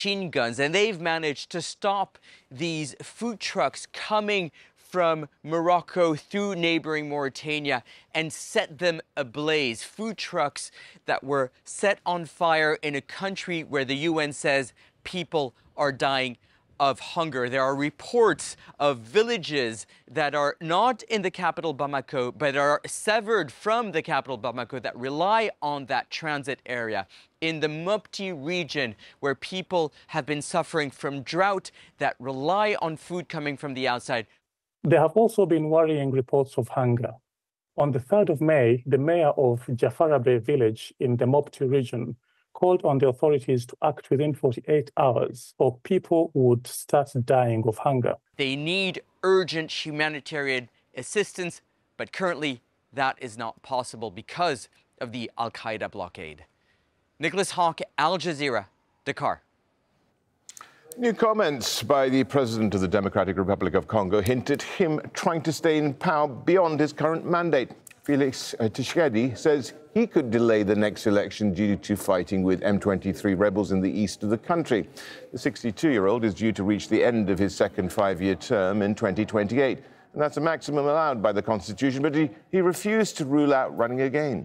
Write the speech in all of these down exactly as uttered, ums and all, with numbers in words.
machine guns, and they've managed to stop these food trucks coming from Morocco through neighboring Mauritania and set them ablaze. Food trucks that were set on fire in a country where the U N says people are dying of hunger. There are reports of villages that are not in the capital Bamako, but are severed from the capital Bamako, that rely on that transit area in the Mopti region, where people have been suffering from drought, that rely on food coming from the outside. There have also been worrying reports of hunger. On the third of May, the mayor of Jafarabe village in the Mopti region called on the authorities to act within forty-eight hours or people would start dying of hunger. They need urgent humanitarian assistance, but currently that is not possible because of the Al-Qaeda blockade. Nicholas Hawk, Al Jazeera, Dakar. New comments by the President of the Democratic Republic of Congo hint at him trying to stay in power beyond his current mandate. Felix Tshisekedi says he could delay the next election due to fighting with M twenty-three rebels in the east of the country. The sixty-two-year-old is due to reach the end of his second five-year term in twenty twenty-eight, and that's a maximum allowed by the Constitution, but he, he refused to rule out running again.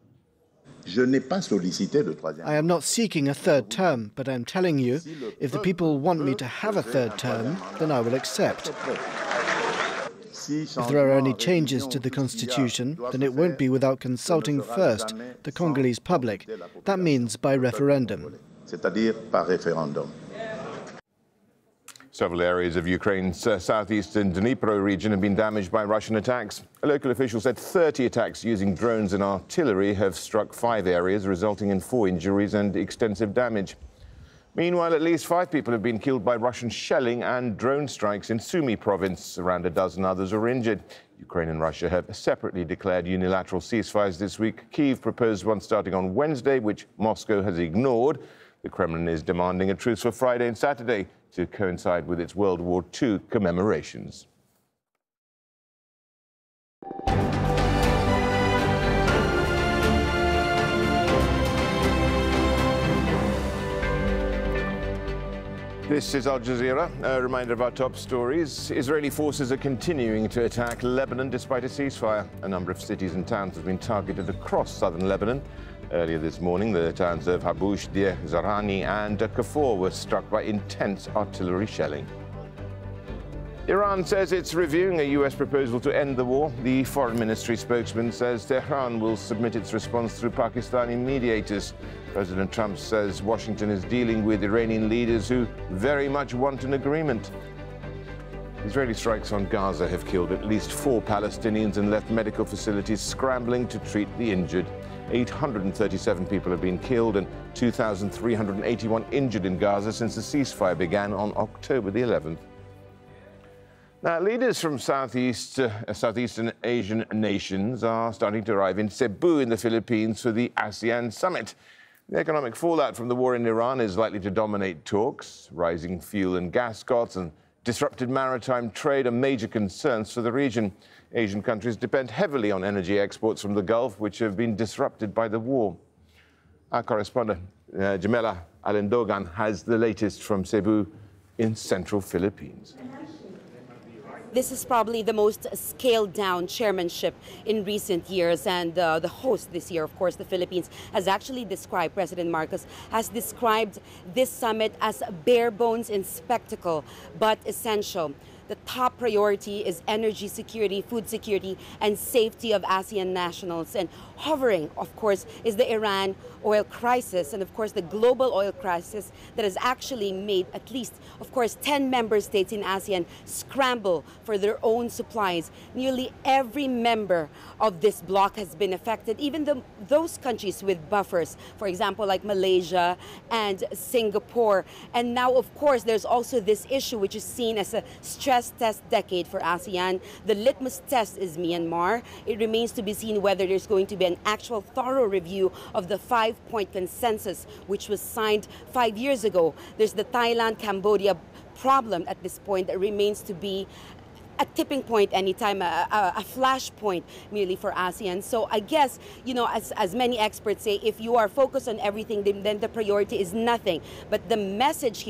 I am not seeking a third term, but I'm telling you, if the people want me to have a third term, then I will accept. If there are any changes to the Constitution, then it won't be without consulting first the Congolese public. That means by referendum. Several areas of Ukraine's uh, southeastern Dnipro region have been damaged by Russian attacks. A local official said thirty attacks using drones and artillery have struck five areas, resulting in four injuries and extensive damage. Meanwhile, at least five people have been killed by Russian shelling and drone strikes in Sumy province. Around a dozen others are injured. Ukraine and Russia have separately declared unilateral ceasefires this week. Kyiv proposed one starting on Wednesday, which Moscow has ignored. The Kremlin is demanding a truce for Friday and Saturday to coincide with its World War Two commemorations. This is Al Jazeera. A reminder of our top stories. Israeli forces are continuing to attack Lebanon despite a ceasefire. A number of cities and towns have been targeted across southern Lebanon. Earlier this morning, the towns of Habush, Deir Zarani and Kafur were struck by intense artillery shelling. Iran says it's reviewing a U S proposal to end the war. The Foreign Ministry spokesman says Tehran will submit its response through Pakistani mediators. President Trump says Washington is dealing with Iranian leaders who very much want an agreement. Israeli strikes on Gaza have killed at least four Palestinians and left medical facilities scrambling to treat the injured. eight hundred thirty-seven people have been killed and two thousand three hundred eighty-one injured in Gaza since the ceasefire began on October the eleventh. Now, leaders from Southeast, uh, Southeastern Asian nations are starting to arrive in Cebu in the Philippines for the ASEAN summit. The economic fallout from the war in Iran is likely to dominate talks. Rising fuel and gas costs and disrupted maritime trade are major concerns for the region. Asian countries depend heavily on energy exports from the Gulf, which have been disrupted by the war. Our correspondent, uh, Jamela Alendogan, has the latest from Cebu in central Philippines. This is probably the most scaled-down chairmanship in recent years, and uh, the host this year, of course, the Philippines, has actually described, President Marcos has described this summit as bare bones in spectacle, but essential. The top priority is energy security, food security, and safety of ASEAN nationals. And hovering, of course, is the Iran oil crisis, and of course the global oil crisis that has actually made at least, of course, ten member states in ASEAN scramble for their own supplies. Nearly every member of this bloc has been affected, even the, those countries with buffers, for example, like Malaysia and Singapore. And now, of course, there's also this issue which is seen as a stress test decade for ASEAN. The litmus test is Myanmar. It remains to be seen whether there's going to be an actual thorough review of the five-point consensus which was signed five years ago. There's the Thailand-Cambodia problem at this point that remains to be a tipping point anytime, a, a, a flash point merely for ASEAN. So I guess, you know, as, as many experts say, if you are focused on everything, then, then the priority is nothing. But the message here